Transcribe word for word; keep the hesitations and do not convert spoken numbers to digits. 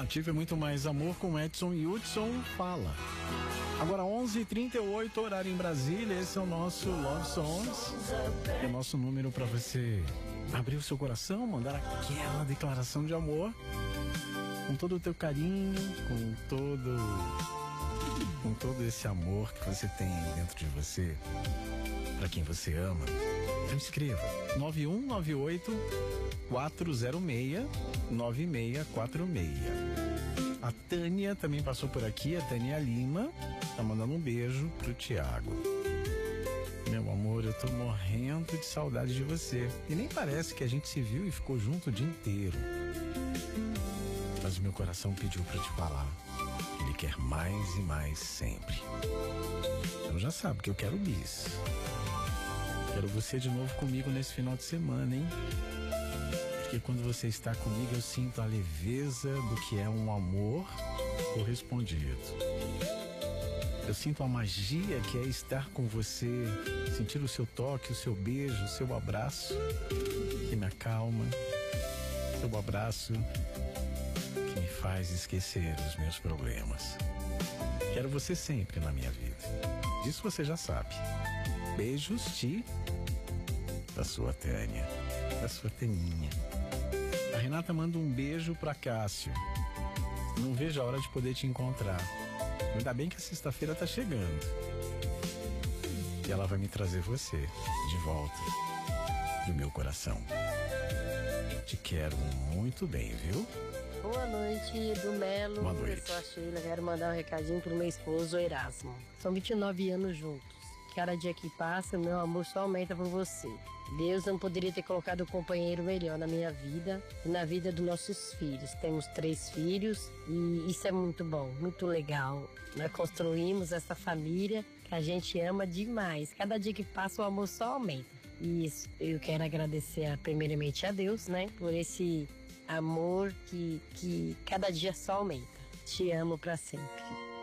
Positivo é muito mais amor com Edson e Hudson Fala. Agora onze e trinta e oito, horário em Brasília. Esse é o nosso Love Songs. É o nosso número para você abrir o seu coração, mandar aquela declaração de amor com todo o teu carinho, com todo com todo esse amor que você tem dentro de você para quem você ama. Então escreva nove um nove oito quatro zero seis nove seis quatro seis. A Tânia também passou por aqui, a Tânia Lima tá mandando um beijo pro Tiago. Meu amor, eu tô morrendo de saudade de você. E nem parece que a gente se viu e ficou junto o dia inteiro. Mas o meu coração pediu pra te falar. Ele quer mais e mais sempre. Então já sabe que eu quero bis. Quero você de novo comigo nesse final de semana, hein? Porque quando você está comigo eu sinto a leveza do que é um amor correspondido. Eu sinto a magia que é estar com você, sentir o seu toque, o seu beijo, o seu abraço que me acalma, seu abraço que me faz esquecer os meus problemas. Quero você sempre na minha vida. Disso você já sabe. Beijos, Ti, da sua Tânia, da sua Taninha. A Renata manda um beijo pra Cássio. Não vejo a hora de poder te encontrar. Ainda bem que a sexta-feira tá chegando. E ela vai me trazer você de volta do meu coração. Te quero muito bem, viu? Boa noite, do Melo. Boa noite. Eu sou a Sheila, quero mandar um recadinho pro meu esposo, o Erasmo. São vinte e nove anos juntos. Cada dia que passa, meu amor só aumenta por você. Deus não poderia ter colocado um companheiro melhor na minha vida e na vida dos nossos filhos. Temos três filhos e isso é muito bom, muito legal. Nós construímos essa família que a gente ama demais. Cada dia que passa, o amor só aumenta. E isso, eu quero agradecer primeiramente a Deus, né, por esse amor que, que cada dia só aumenta. Te amo pra sempre.